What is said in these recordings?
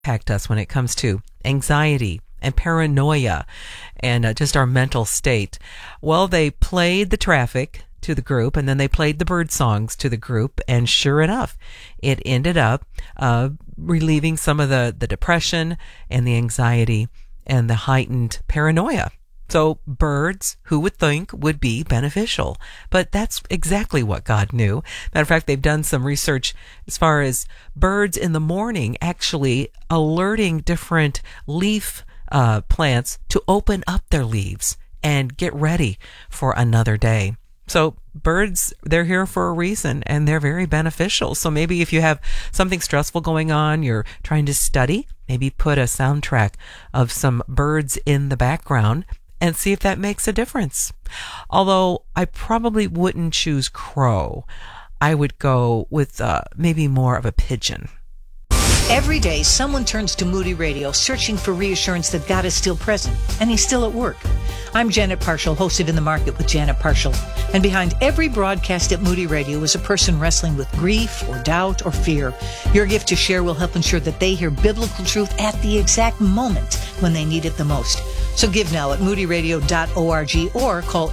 impact us when it comes to anxiety and paranoia and just our mental state. Well, they played the traffic to the group, and then they played the bird songs to the group, and sure enough, it ended up relieving some of the depression and the anxiety and the heightened paranoia. So birds, who would think, would be beneficial. But that's exactly what God knew. Matter of fact, they've done some research as far as birds in the morning actually alerting different leaf plants to open up their leaves and get ready for another day. So birds, they're here for a reason, and they're very beneficial. So maybe if you have something stressful going on, you're trying to study, maybe put a soundtrack of some birds in the background and see if that makes a difference. Although I probably wouldn't choose crow. I would go with maybe more of a pigeon. Every day, someone turns to Moody Radio searching for reassurance that God is still present and He's still at work. I'm Janet Parshall, hosted In the Market with Janet Parshall. And behind every broadcast at Moody Radio is a person wrestling with grief or doubt or fear. Your gift to share will help ensure that they hear biblical truth at the exact moment when they need it the most. So give now at moodyradio.org or call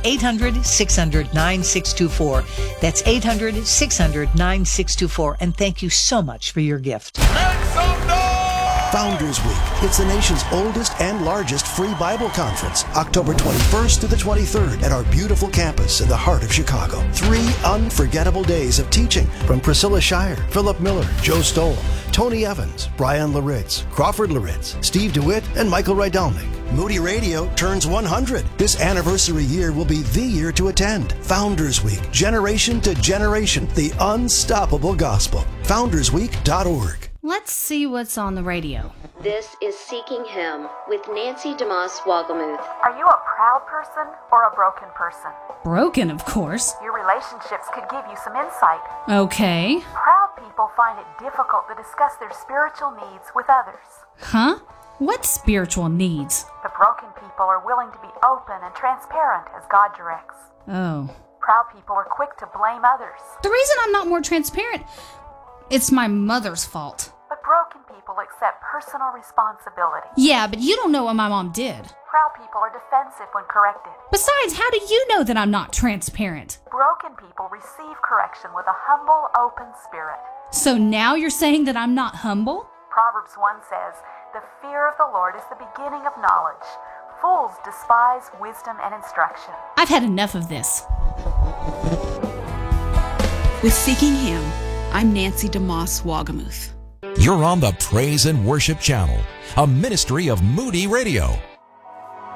800-600-9624. That's 800-600-9624. And thank you so much for your gift. Founders Week. It's the nation's oldest and largest free Bible conference, October 21st to the 23rd at our beautiful campus in the heart of Chicago. 3 unforgettable days of teaching from Priscilla Shire, Philip Miller, Joe Stoll, Tony Evans, Brian Laritz, Crawford Laritz, Steve DeWitt, and Michael Rydelnik. Moody Radio turns 100. This anniversary year will be the year to attend. Founders Week, generation to generation, the unstoppable gospel. FoundersWeek.org. Let's see what's on the radio. This is Seeking Him with Nancy DeMoss Wogelmuth. Are you a proud person or a broken person? Broken, of course. Your relationships could give you some insight. Okay. Proud people find it difficult to discuss their spiritual needs with others. Huh? What spiritual needs? The broken people are willing to be open and transparent as God directs. Oh. Proud people are quick to blame others. The reason I'm not more transparent, it's my mother's fault. But broken people accept personal responsibility. Yeah, but you don't know what my mom did. Proud people are defensive when corrected. Besides, how do you know that I'm not transparent? Broken people receive correction with a humble, open spirit. So now you're saying that I'm not humble? Proverbs 1 says, "The fear of the Lord is the beginning of knowledge. Fools despise wisdom and instruction." I've had enough of this. With Seeking Him, I'm Nancy DeMoss Wogelmuth. You're on the Praise and Worship Channel, a ministry of Moody Radio.